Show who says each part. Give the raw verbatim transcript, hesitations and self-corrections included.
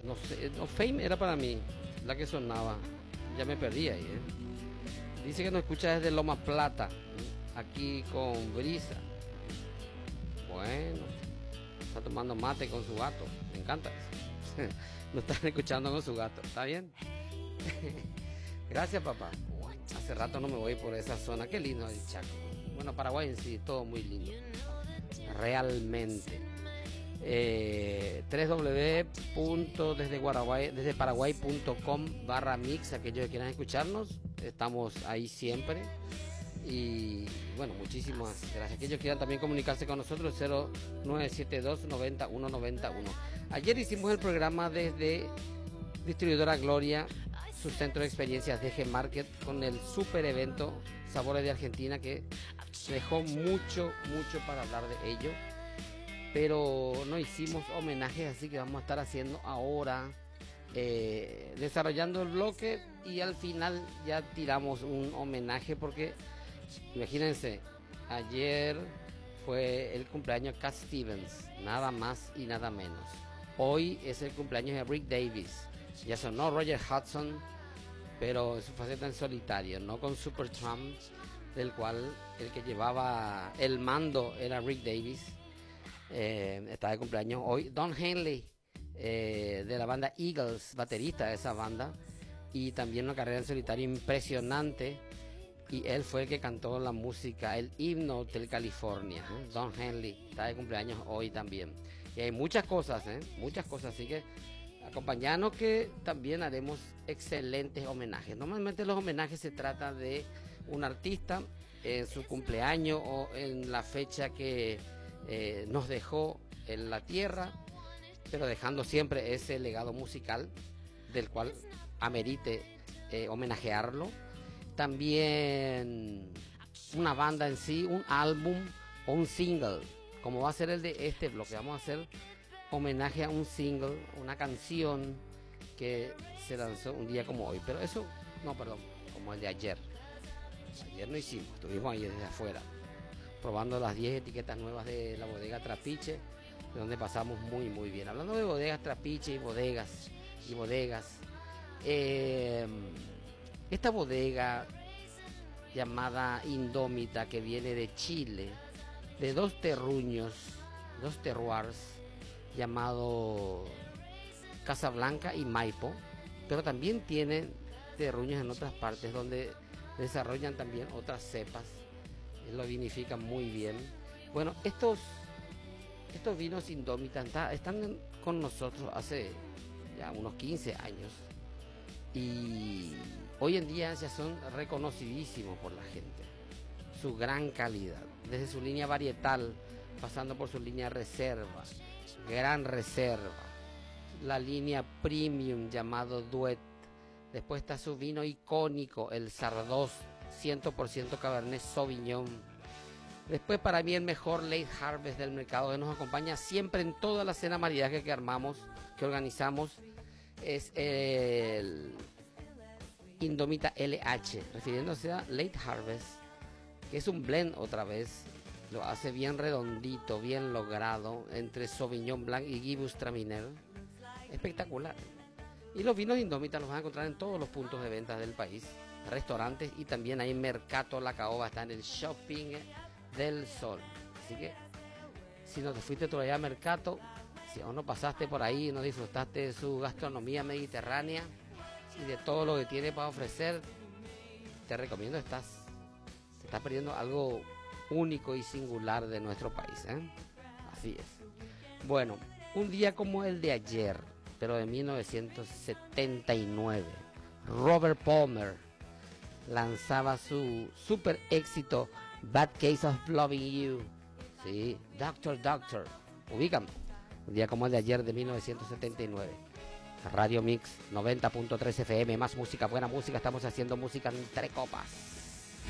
Speaker 1: No sé, no, Fame era para mí, la que sonaba. Ya me perdí ahí, ¿eh? Dice que nos escucha desde Loma Plata, aquí con Brisa. Bueno, está tomando mate con su gato, me encanta eso. Nos están escuchando con su gato, ¿está bien? Gracias, papá. Hace rato no me voy por esa zona, qué lindo el Chaco. Bueno, Paraguay en sí, todo muy lindo, realmente. Eh, www. desde paraguay punto com barra mix, aquellos que quieran escucharnos, estamos ahí siempre. Y bueno, muchísimas gracias. Aquellos que quieran también comunicarse con nosotros, cero nueve siete dos, noventa y uno noventa y uno. Ayer hicimos el programa desde Distribuidora Gloria, su centro de experiencias D G Market, con el super evento Sabores de Argentina, que dejó mucho, mucho para hablar de ello. Pero no hicimos homenajes, así que vamos a estar haciendo ahora, eh, desarrollando el bloque, y al final ya tiramos un homenaje, porque imagínense, ayer fue el cumpleaños de Cat Stevens, nada más y nada menos. Hoy es el cumpleaños de Rick Davis. Ya sonó Roger Hudson, pero en su faceta en solitario, no con Supertramp, del cual el que llevaba el mando era Rick Davis. Eh, está de cumpleaños hoy Don Henley, eh, de la banda Eagles, baterista de esa banda, y también una carrera en solitario impresionante, y él fue el que cantó la música, el himno del California, ¿eh? Don Henley está de cumpleaños hoy también, y hay muchas cosas, ¿eh? muchas cosas, así que acompañanos, que también haremos excelentes homenajes. Normalmente los homenajes se trata de un artista en su cumpleaños o en la fecha que Eh, nos dejó en la tierra, pero dejando siempre ese legado musical del cual amerite eh, homenajearlo. También una banda en sí, un álbum o un single, como va a ser el de este bloque. Vamos a hacer homenaje a un single, una canción que se lanzó un día como hoy, pero eso, no, perdón, como el de ayer. Ayer no hicimos, estuvimos ahí desde afuera, probando las diez etiquetas nuevas de la bodega Trapiche, de donde pasamos muy muy bien. Hablando de bodegas Trapiche y bodegas y bodegas, eh, esta bodega llamada Indómita, que viene de Chile, de dos terruños, dos terroirs, llamado Casablanca y Maipo, pero también tienen terruños en otras partes donde desarrollan también otras cepas, lo vinifican muy bien. Bueno, estos estos vinos Indómita están con nosotros hace ya unos quince años, y hoy en día ya son reconocidísimos por la gente, su gran calidad, desde su línea varietal, pasando por su línea reserva, gran reserva, la línea premium llamado Duet. Después está su vino icónico, el Sardos, cien por ciento Cabernet Sauvignon. Después, para mí, el mejor Late Harvest del mercado, que nos acompaña siempre en toda la cena maridaje que armamos, que organizamos, es el Indómita L H, refiriéndose a Late Harvest, que es un blend otra vez, lo hace bien redondito, bien logrado, entre Sauvignon Blanc y Gewürztraminer, espectacular. Y los vinos Indómita los van a encontrar en todos los puntos de venta del país, restaurantes, y también ahí en Mercato La Caoba, está en el Shopping del Sol. Así que si no te fuiste todavía a Mercato, si aún no pasaste por ahí y no disfrutaste de su gastronomía mediterránea y de todo lo que tiene para ofrecer, te recomiendo, estás te estás perdiendo algo único y singular de nuestro país, ¿eh? Así es. Bueno, un día como el de ayer, pero de mil novecientos setenta y nueve, Robert Palmer lanzaba su super éxito Bad Case of Loving You. Sí, Doctor Doctor. Ubican. Un día como el de ayer de mil novecientos setenta y nueve. Radio Mix noventa punto tres F M, más música, buena música. Estamos haciendo música entre copas.